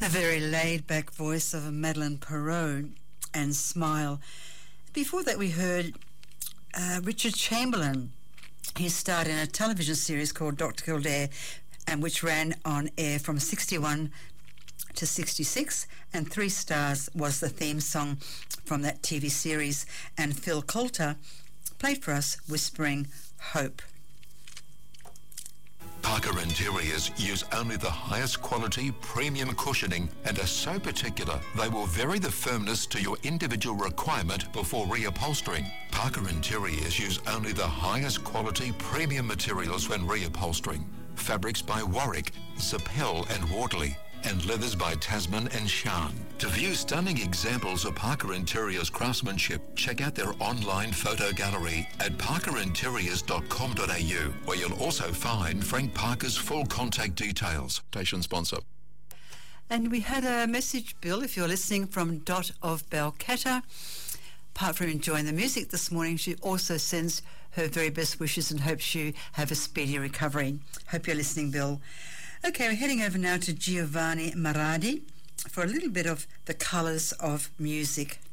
The very laid-back voice of Madeleine Perrault and Smile. Before that we heard Richard Chamberlain. He starred in a television series called Dr. Kildare, and which ran on air from 61 to 66, and 3 stars was the theme song from that TV series. And Phil Coulter played for us Whispering Hope. Parker Interiors use only the highest quality premium cushioning and are so particular they will vary the firmness to your individual requirement before reupholstering. Parker Interiors use only the highest quality premium materials when reupholstering. Fabrics by Warwick, Zappel and Wardley, and leathers by Tasman and Shan. To view stunning examples of Parker Interiors craftsmanship, check out their online photo gallery at parkerinteriors.com.au, where you'll also find Frank Parker's full contact details. Station sponsor. And we had a message, Bill, if you're listening, from Dot of Balcatta. Apart from enjoying the music this morning, she also sends her very best wishes and hopes you have a speedy recovery. Hope you're listening, Bill. Okay, we're heading over now to Giovanni Marradi for a little bit of the colours of music.